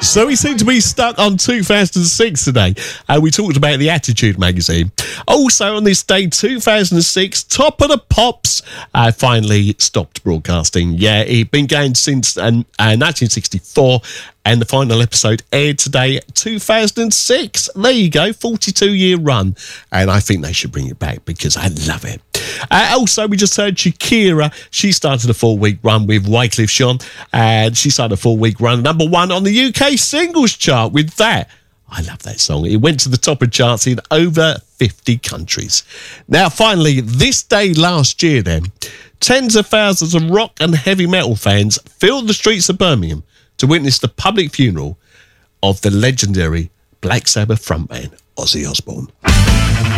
So we seem to be stuck on 2006 today. We talked about the Attitude magazine. Also on this day, 2006, Top of the Pops finally stopped broadcasting. Yeah, it'd been going since 1964, and the final episode aired today, 2006. There you go, 42-year run. And I think they should bring it back because I love it. Also, we just heard Shakira. She started a 4-week run with Wyclef Jean, and she started a 4-week run, number 1 on the UK singles chart with that. I love that song. It went to the top of charts in over 50 countries. Now, finally, this day last year then, tens of thousands of rock and heavy metal fans filled the streets of Birmingham to witness the public funeral of the legendary Black Sabbath frontman, Ozzy Osbourne.